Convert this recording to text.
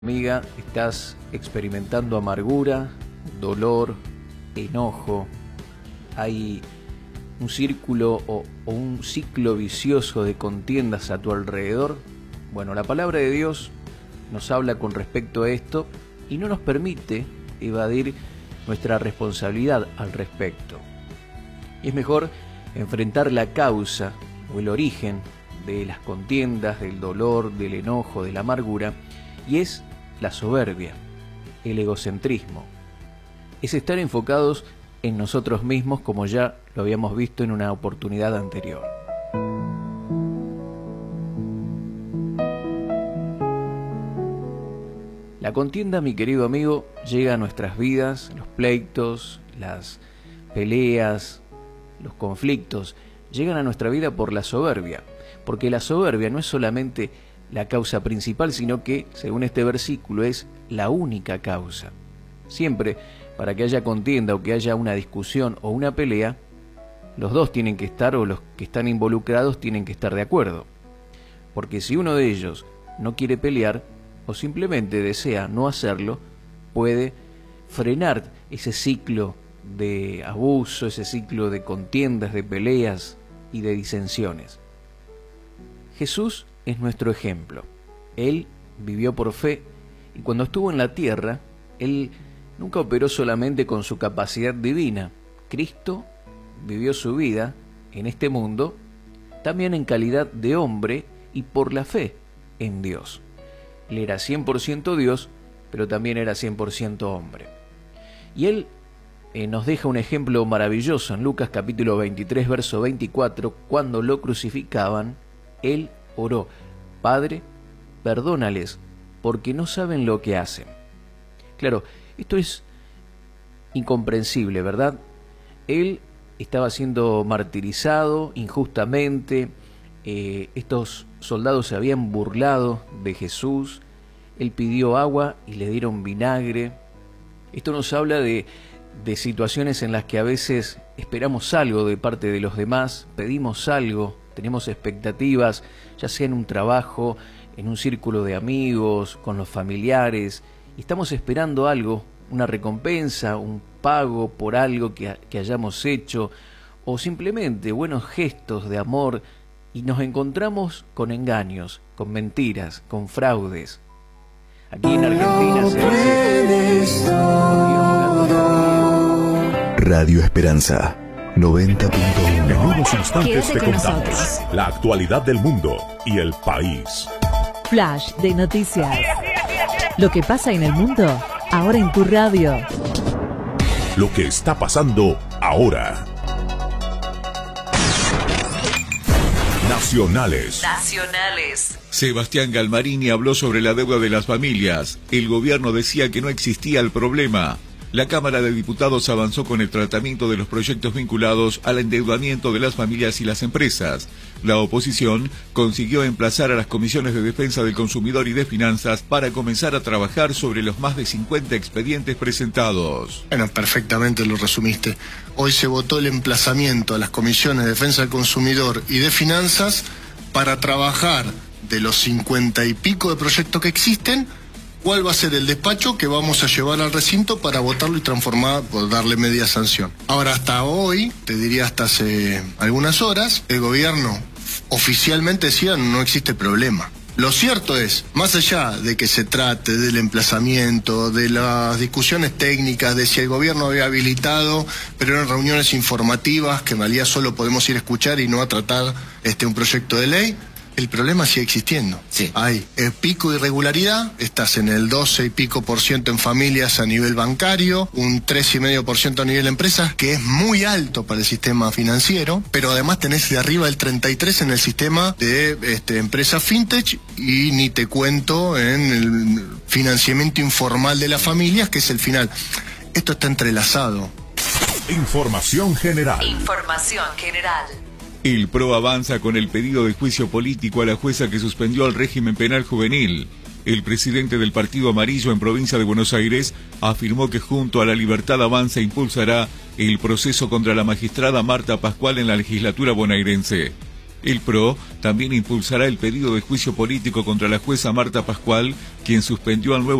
Amiga, estás experimentando amargura, dolor, enojo. Hay un círculo o un ciclo vicioso de contiendas a tu alrededor. Bueno, la palabra de Dios nos habla con respecto a esto y no nos permite evadir nuestra responsabilidad al respecto. Y es mejor enfrentar la causa o el origen de las contiendas, del dolor, del enojo, de la amargura, y es la soberbia, el egocentrismo. Es estar enfocados en nosotros mismos, como ya lo habíamos visto en una oportunidad anterior. La contienda, mi querido amigo, llega a nuestras vidas, los pleitos, las peleas, los conflictos, llegan a nuestra vida por la soberbia, porque la soberbia no es solamente la causa principal, sino que, según este versículo, es la única causa. Siempre, para que haya contienda o que haya una discusión o una pelea, los dos tienen que estar, o los que están involucrados tienen que estar de acuerdo. Porque si uno de ellos no quiere pelear o simplemente desea no hacerlo, puede frenar ese ciclo de abuso, ese ciclo de contiendas, de peleas y de disensiones. Jesús es nuestro ejemplo. Él vivió por fe y cuando estuvo en la tierra, Él nunca operó solamente con su capacidad divina. Cristo vivió su vida en este mundo también en calidad de hombre y por la fe en Dios. Él era 100% Dios, pero también era 100% hombre. Y Él nos deja un ejemplo maravilloso en Lucas capítulo 23, verso 24, cuando lo crucificaban, Él oró: Padre, perdónales, porque no saben lo que hacen. Claro, esto es incomprensible, ¿verdad? Él estaba siendo martirizado injustamente, estos soldados se habían burlado de Jesús, Él pidió agua y le dieron vinagre. Esto nos habla de situaciones en las que a veces esperamos algo de parte de los demás, pedimos algo, tenemos expectativas, ya sea en un trabajo, en un círculo de amigos, con los familiares, y estamos esperando algo, una recompensa, un pago por algo que hayamos hecho, o simplemente buenos gestos de amor, y nos encontramos con engaños, con mentiras, con fraudes. Aquí en Argentina se dice Radio Esperanza 90.1. En unos instantes Quédate te con contamos nosotros. la actualidad del mundo y el país. Flash de noticias. Lo que pasa en el mundo, ahora en tu radio. Lo que está pasando ahora. Nacionales. Sebastián Galmarini habló sobre la deuda de las familias. El gobierno decía que no existía el problema. La Cámara de Diputados avanzó con el tratamiento de los proyectos vinculados al endeudamiento de las familias y las empresas. La oposición consiguió emplazar a las comisiones de Defensa del Consumidor y de Finanzas para comenzar a trabajar sobre los más de 50 expedientes presentados. Bueno, perfectamente lo resumiste. Hoy se votó el emplazamiento a las comisiones de Defensa del Consumidor y de Finanzas para trabajar de los 50 y pico de proyectos que existen. ¿Cuál va a ser el despacho que vamos a llevar al recinto para votarlo y transformar, o darle media sanción? Ahora, hasta hoy, te diría hasta hace algunas horas, el gobierno oficialmente decía no existe problema. Lo cierto es, más allá de que se trate del emplazamiento, de las discusiones técnicas, de si el gobierno había habilitado, pero eran reuniones informativas que en realidad solo podemos ir a escuchar y no a tratar un proyecto de ley, el problema sigue existiendo. Sí. Hay pico de irregularidad, estás en el 12 y pico % en familias a nivel bancario, un 3,5% a nivel empresas, que es muy alto para el sistema financiero, pero además tenés de arriba el 33% en el sistema de empresas fintech, y ni te cuento en el financiamiento informal de las familias, que es el final. Esto está entrelazado. Información general. El PRO avanza con el pedido de juicio político a la jueza que suspendió el régimen penal juvenil. El presidente del Partido Amarillo en provincia de Buenos Aires afirmó que junto a La Libertad Avanza impulsará el proceso contra la magistrada Marta Pascual en la legislatura bonaerense. El PRO también impulsará el pedido de juicio político contra la jueza Marta Pascual, quien suspendió al nuevo